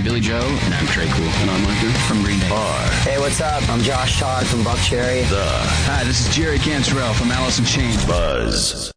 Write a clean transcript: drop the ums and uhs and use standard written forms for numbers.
Billy Joe. And I'm Trey Cool. And I'm Micah from Green Day. Hey, what's up? I'm Josh Todd from Buckcherry. Hi, this is Jerry Cantrell from Alice in Chains. Buzz.